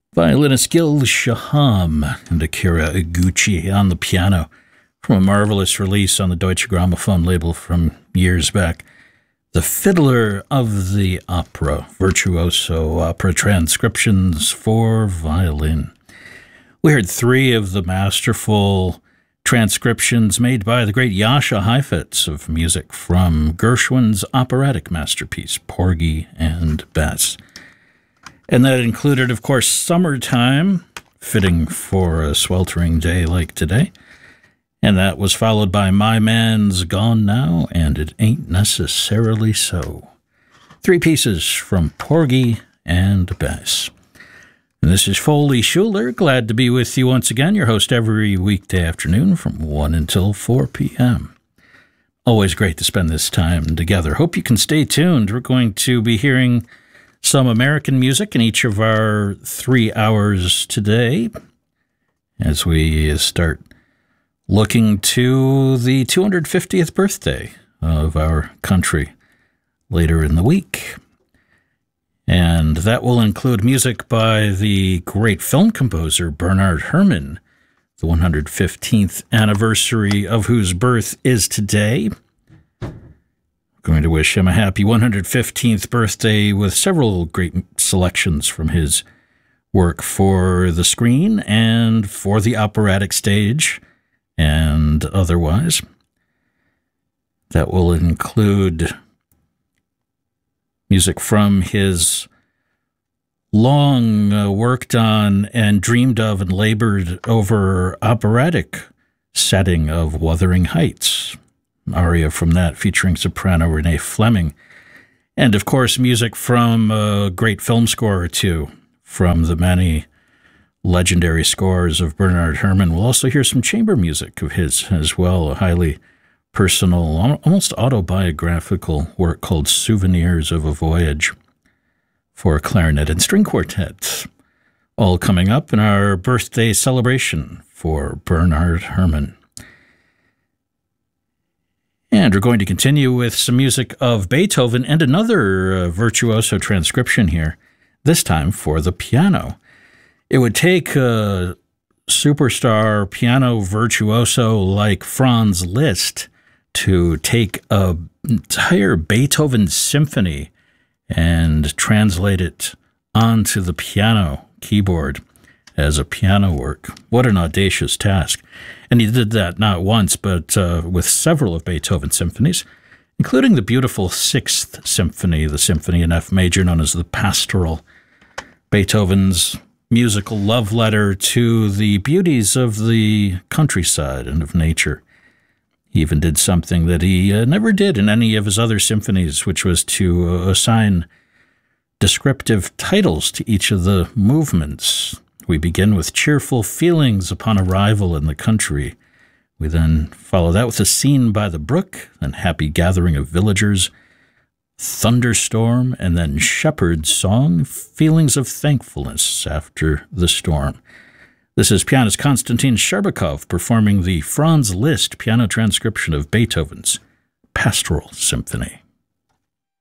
Violinist Gil Shaham and Akira Iguchi on the piano from a marvelous release on the Deutsche Grammophon label from years back. The Fiddler of the Opera, Virtuoso Opera Transcriptions for Violin. We heard three of the masterful transcriptions made by the great Jascha Heifetz of music from Gershwin's operatic masterpiece, Porgy and Bess. And that included, of course, Summertime, fitting for a sweltering day like today. And that was followed by My Man's Gone Now, and It Ain't Necessarily So. Three pieces from Porgy and Bess. And this is Foley Schuler, glad to be with you once again, your host every weekday afternoon from 1 until 4 p.m. Always great to spend this time together. Hope you can stay tuned. We're going to be hearing some American music in each of our 3 hours today as we start looking to the 250th birthday of our country later in the week. And that will include music by the great film composer Bernard Herrmann, the 115th anniversary of whose birth is today. We're going to wish him a happy 115th birthday with several great selections from his work for the screen and for the operatic stage and otherwise. That will include music from his long worked on and dreamed of and labored over operatic setting of Wuthering Heights, an aria from that featuring soprano Renee Fleming, and of course music from a great film score or two from the many legendary scores of Bernard Herrmann. We'll also hear some chamber music of his as well, a highly personal, almost autobiographical work called Souvenirs of a Voyage for clarinet and string quartet, all coming up in our birthday celebration for Bernard Herrmann. And we're going to continue with some music of Beethoven and another virtuoso transcription here, this time for the piano. It would take a superstar piano virtuoso like Franz Liszt to take an entire Beethoven symphony and translate it onto the piano keyboard as a piano work. What an audacious task. And he did that not once, but with several of Beethoven's symphonies, including the beautiful Sixth Symphony, the symphony in F major known as the Pastoral, Beethoven's musical love letter to the beauties of the countryside and of nature. He even did something that he never did in any of his other symphonies, which was to assign descriptive titles to each of the movements. We begin with cheerful feelings upon arrival in the country. We then follow that with a scene by the brook, then happy gathering of villagers, thunderstorm, and then shepherd's song, feelings of thankfulness after the storm. This is pianist Konstantin Sherbakov performing the Franz Liszt piano transcription of Beethoven's Pastoral Symphony.